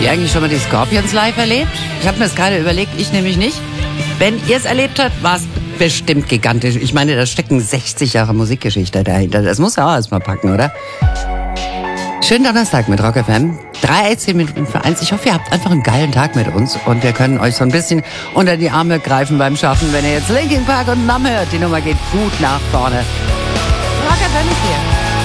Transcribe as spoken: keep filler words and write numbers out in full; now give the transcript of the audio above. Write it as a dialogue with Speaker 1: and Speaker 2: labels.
Speaker 1: ihr eigentlich schon mal die Scorpions live erlebt? Ich habe mir das gerade überlegt, ich nämlich nicht. Wenn ihr es erlebt habt, war es bestimmt gigantisch. Ich meine, da stecken sechzig Jahre Musikgeschichte dahinter. Das muss ja auch erstmal packen, oder? Schönen Donnerstag mit Rock F M. dreizehn Minuten für eins. Ich hoffe, ihr habt einfach einen geilen Tag mit uns und wir können euch so ein bisschen unter die Arme greifen beim Schaffen, wenn ihr jetzt Linkin Park und Numb hört. Die Nummer geht gut nach vorne. Rock F M ist hier.